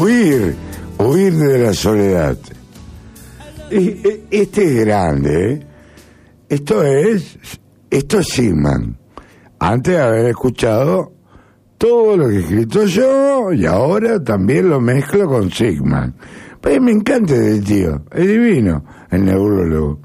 huir de la soledad. Este es grande, ¿eh? Esto es Sigman. Antes de haber escuchado todo lo que he escrito yo, y ahora también lo mezclo con Sigman. Pues me encanta el tío, es divino, el neurólogo.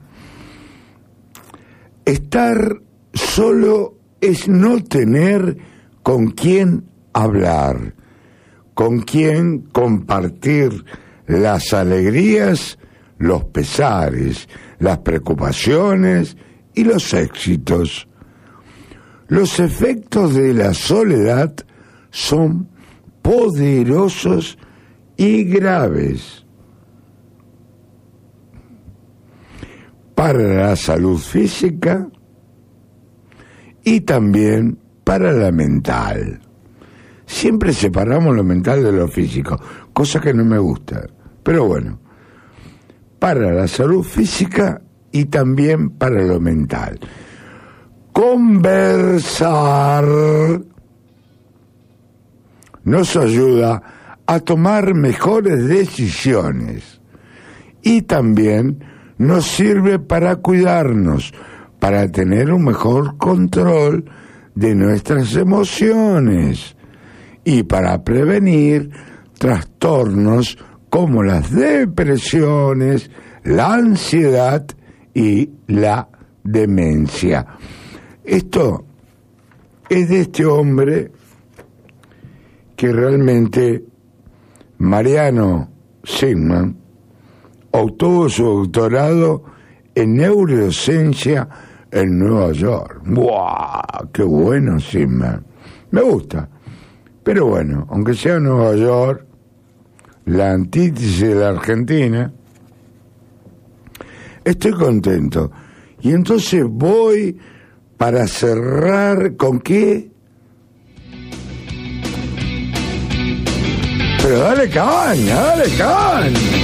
Estar solo es no tener con quién hablar, con quién compartir las alegrías, los pesares, las preocupaciones y los éxitos. Los efectos de la soledad son poderosos y graves para la salud física y también para la mental. Siempre separamos lo mental de lo físico, cosa que no me gusta, pero bueno, para la salud física y también para lo mental. Conversar nos ayuda a tomar mejores decisiones y también nos sirve para cuidarnos, para tener un mejor control de nuestras emociones y para prevenir trastornos como las depresiones, la ansiedad y la demencia. Esto es de este hombre que realmente, Mariano Sigman, obtuvo su doctorado en neurociencia en Nueva York. ¡Buah! ¡Qué bueno, Sigman! Me gusta. Pero bueno, aunque sea Nueva York, la antítesis de la Argentina, estoy contento. Y entonces voy para cerrar, ¿con qué? Pero dale caña, dale caña.